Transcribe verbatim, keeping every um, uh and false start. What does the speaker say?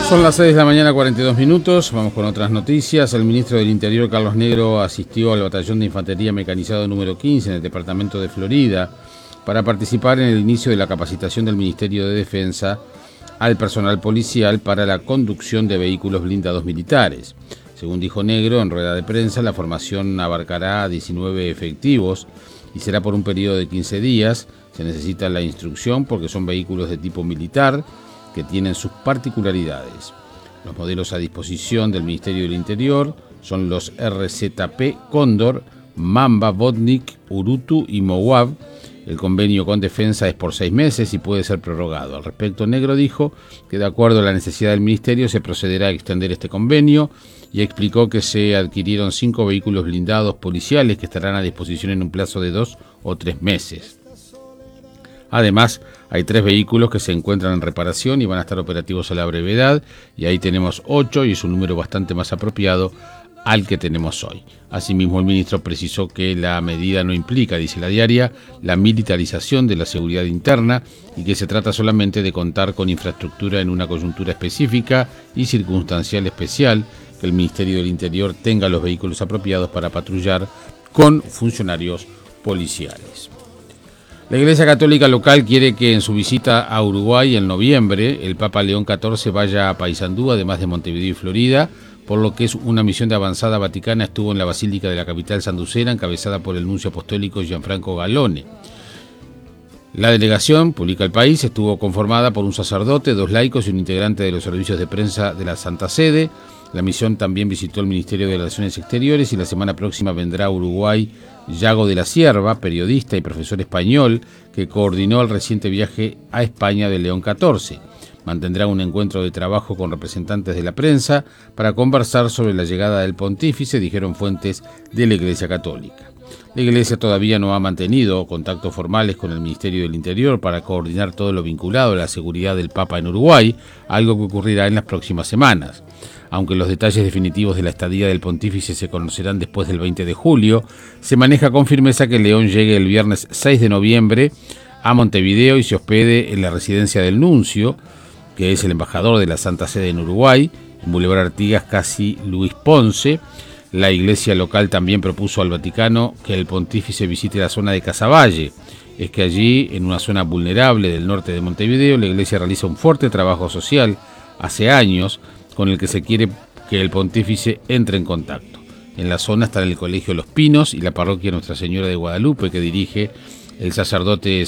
Son las seis de la mañana, cuarenta y dos minutos. Vamos con otras noticias. El ministro del Interior, Carlos Negro, asistió al batallón de infantería mecanizado número quince en el departamento de Florida para participar en el inicio de la capacitación del Ministerio de Defensa al personal policial para la conducción de vehículos blindados militares. Según dijo Negro en rueda de prensa, la formación abarcará diecinueve efectivos y será por un periodo de quince días. Se necesita la instrucción porque son vehículos de tipo militar que tienen sus particularidades. Los modelos a disposición del Ministerio del Interior son los R Z P Cóndor, Mamba, Vodnik, Urutu y Moab. El convenio con Defensa es por seis meses y puede ser prorrogado. Al respecto, Negro dijo que de acuerdo a la necesidad del Ministerio se procederá a extender este convenio y explicó que se adquirieron cinco vehículos blindados policiales que estarán a disposición en un plazo de dos o tres meses. Además, hay tres vehículos que se encuentran en reparación y van a estar operativos a la brevedad, y ahí tenemos ocho y es un número bastante más apropiado al que tenemos hoy. Asimismo, el ministro precisó que la medida no implica, dice la diaria, la militarización de la seguridad interna y que se trata solamente de contar con infraestructura en una coyuntura específica y circunstancial especial, que el Ministerio del Interior tenga los vehículos apropiados para patrullar con funcionarios policiales. La Iglesia Católica local quiere que en su visita a Uruguay en noviembre el Papa León catorce vaya a Paysandú, además de Montevideo y Florida, por lo que es una misión de avanzada vaticana estuvo en la Basílica de la capital sanducera, encabezada por el nuncio apostólico Gianfranco Gallone. La delegación, publica El País, estuvo conformada por un sacerdote, dos laicos y un integrante de los servicios de prensa de la Santa Sede. La misión también visitó el Ministerio de Relaciones Exteriores y la semana próxima vendrá a Uruguay Yago de la Cierva, periodista y profesor español, que coordinó el reciente viaje a España de León catorce. Mantendrá un encuentro de trabajo con representantes de la prensa para conversar sobre la llegada del pontífice, dijeron fuentes de la Iglesia Católica. La Iglesia todavía no ha mantenido contactos formales con el Ministerio del Interior para coordinar todo lo vinculado a la seguridad del Papa en Uruguay, algo que ocurrirá en las próximas semanas. Aunque los detalles definitivos de la estadía del pontífice se conocerán después del veinte de julio, se maneja con firmeza que León llegue el viernes seis de noviembre a Montevideo y se hospede en la residencia del nuncio, que es el embajador de la Santa Sede en Uruguay, en Boulevard Artigas, casi Luis Ponce. La iglesia local también propuso al Vaticano que el pontífice visite la zona de Casaballe. Es que allí, en una zona vulnerable del norte de Montevideo, la iglesia realiza un fuerte trabajo social hace años, con el que se quiere que el pontífice entre en contacto. En la zona están el Colegio Los Pinos y la parroquia Nuestra Señora de Guadalupe, que dirige el sacerdote